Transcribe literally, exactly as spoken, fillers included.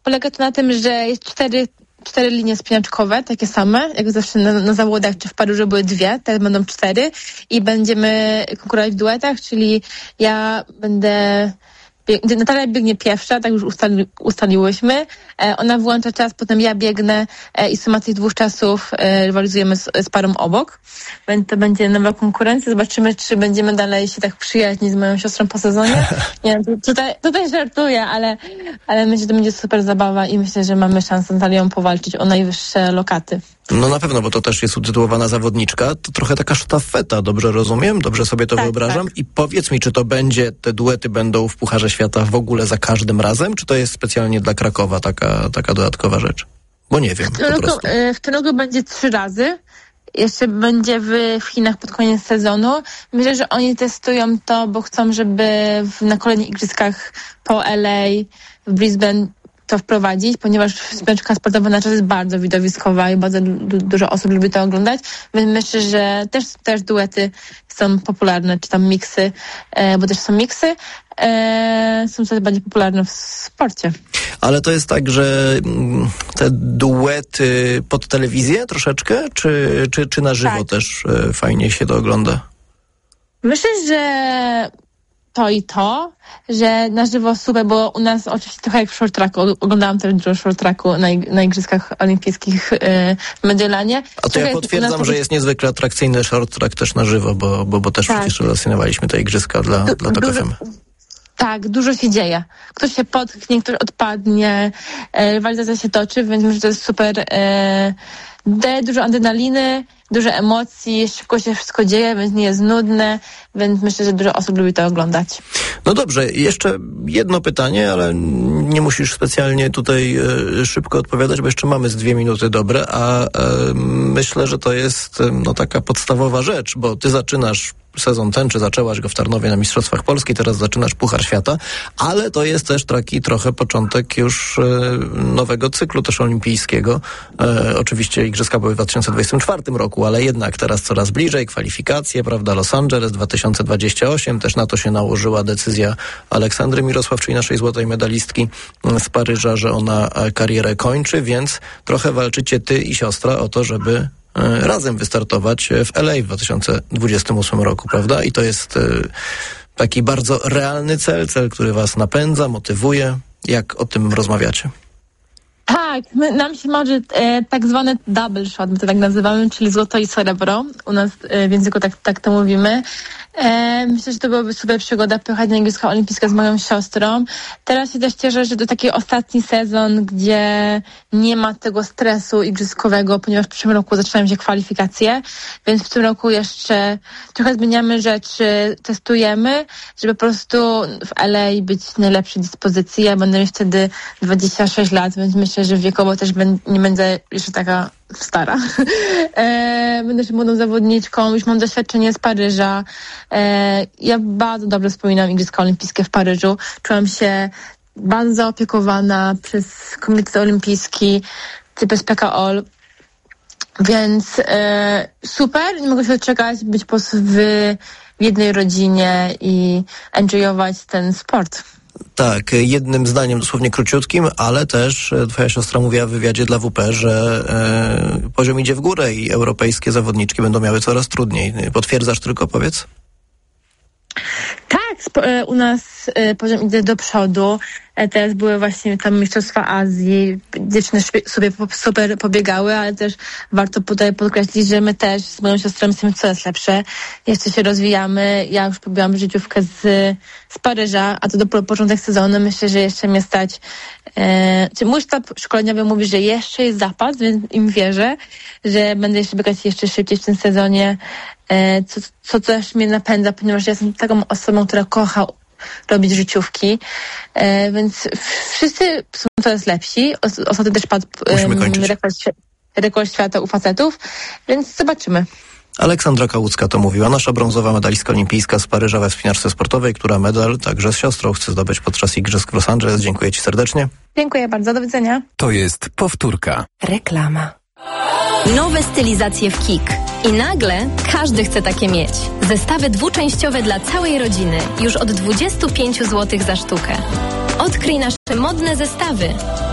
polega to na tym, że jest cztery cztery linie spinaczkowe, takie same, jak zawsze na, na zawodach, czy w Paryżu były dwie, teraz będą cztery i będziemy konkurować w duetach, czyli ja będę... Bieg- Natalia biegnie pierwsza, tak już ustali, ustaliłyśmy. E, ona włącza czas, potem ja biegnę e, i suma tych dwóch czasów e, rywalizujemy z, z parą obok. Więc to będzie nowa konkurencja. Zobaczymy, czy będziemy dalej się tak przyjaźnić z moją siostrą po sezonie. Nie, tutaj, tutaj żartuję, ale, ale myślę, że to będzie super zabawa i myślę, że mamy szansę z Natalią powalczyć o najwyższe lokaty. No na pewno, bo to też jest utytułowana zawodniczka. To trochę taka sztafeta, dobrze rozumiem? Dobrze sobie to tak, wyobrażam? Tak. I powiedz mi, czy to będzie, te duety będą w Pucharze Świata w ogóle za każdym razem? Czy to jest specjalnie dla Krakowa taka, taka dodatkowa rzecz? Bo nie wiem, w tym po roku, prostu. W tym roku będzie trzy razy. Jeszcze będzie w, w Chinach pod koniec sezonu. Myślę, że oni testują to, bo chcą, żeby w, na kolejnych igrzyskach po L A, w Brisbane to wprowadzić, ponieważ spinaczka sportowa na czas jest bardzo widowiskowa i bardzo du- dużo osób lubi to oglądać, więc myślę, że też, też duety są popularne, czy tam miksy, e, bo też są miksy, e, są coraz bardziej popularne w sporcie. Ale to jest tak, że mm, te duety pod telewizję troszeczkę, czy, czy, czy na żywo tak. też e, fajnie się to ogląda? Myślę, że to i to, że na żywo super, bo u nas oczywiście trochę jak w short tracku, oglądałam też dużo short tracku na, na Igrzyskach Olimpijskich yy, w Mediolanie. A to trochę ja potwierdzam, nas... że jest niezwykle atrakcyjny short track też na żywo, bo, bo, bo też tak. przecież relacjonowaliśmy te Igrzyska dla, Du- dla Tok F M. Tak, dużo się dzieje. Ktoś się potknie, ktoś odpadnie, e, rywalizacja się toczy, więc myślę, że to jest super. E, daje dużo adrenaliny, dużo emocji, szybko się wszystko dzieje, więc nie jest nudne, więc myślę, że dużo osób lubi to oglądać. No dobrze, jeszcze jedno pytanie, ale nie musisz specjalnie tutaj e, szybko odpowiadać, bo jeszcze mamy z dwie minuty dobre, a e, myślę, że to jest e, no taka podstawowa rzecz, bo ty zaczynasz sezon ten, czy zaczęłaś go w Tarnowie na Mistrzostwach Polski, teraz zaczynasz Puchar Świata, ale to jest też taki trochę początek już e, nowego cyklu też olimpijskiego. E, oczywiście Igrzyska były w dwa tysiące dwudziestym czwartym roku, ale jednak teraz coraz bliżej, kwalifikacje, prawda, Los Angeles dwa tysiące dwudziesty ósmy, też na to się nałożyła decyzja Aleksandry Mirosław, czyli naszej złotej medalistki z Paryża, że ona karierę kończy, więc trochę walczycie ty i siostra o to, żeby razem wystartować w L A w dwa tysiące dwudziestym ósmym roku, prawda? I to jest taki bardzo realny cel, cel, który was napędza, motywuje. Jak o tym rozmawiacie? Tak, my, nam się marzy e, tak zwany double shot, my to tak nazywamy, czyli złoto i srebro. U nas e, w języku tak, tak to mówimy. E, myślę, że to byłaby super przygoda pojechać na Igrzyska Olimpijskie z moją siostrą. Teraz się też cieszę, że to taki ostatni sezon, gdzie nie ma tego stresu igrzyskowego, ponieważ w przyszłym roku zaczynają się kwalifikacje, więc w tym roku jeszcze trochę zmieniamy rzeczy, testujemy, żeby po prostu w L A być w najlepszej dyspozycji. Ja będę mieć wtedy dwadzieścia sześć lat, więc myślę, że wiekowo też ben, nie będę jeszcze taka stara. e, będę jeszcze młodą zawodniczką, już mam doświadczenie z Paryża. E, ja bardzo dobrze wspominam Igrzyska Olimpijskie w Paryżu. Czułam się bardzo zaopiekowana przez Komitet Olimpijski, przez P K O L. Więc e, super, nie mogę się doczekać być po prostu w, w jednej rodzinie i enjoyować ten sport. Tak, jednym zdaniem dosłownie króciutkim, ale też twoja siostra mówiła w wywiadzie dla W P, że e, poziom idzie w górę i europejskie zawodniczki będą miały coraz trudniej. Potwierdzasz tylko, powiedz? Tak, sp- u nas y, poziom idzie do przodu. E, teraz były właśnie tam Mistrzostwa Azji. Dziewczyny szpie- sobie po- super pobiegały, ale też warto tutaj podkreślić, że my też z moją siostrą jesteśmy coraz lepsze. Jeszcze się rozwijamy. Ja już pobiłam życiówkę z, z Paryża, a to dopiero początek sezonu. Myślę, że jeszcze mnie stać. E, czy mój sztab szkoleniowy mówi, że jeszcze jest zapas, więc im wierzę, że będę jeszcze biegać jeszcze szybciej w tym sezonie. Co, co też mnie napędza, ponieważ ja jestem taką osobą, która kocha robić życiówki, e, więc wszyscy są coraz lepsi. Os- ostatnio też padł um, rekord, rekord świata u facetów, więc zobaczymy. Aleksandra Kałucka to mówiła, nasza brązowa medalistka olimpijska z Paryża we wspinaczce sportowej, która medal także z siostrą chce zdobyć podczas Igrzysk w Los Angeles. Dziękuję ci serdecznie. Dziękuję bardzo, do widzenia. To jest powtórka. Reklama. Nowe stylizacje w Kik. I nagle każdy chce takie mieć. Zestawy dwuczęściowe dla całej rodziny. Już od dwadzieścia pięć złotych za sztukę. Odkryj nasze modne zestawy.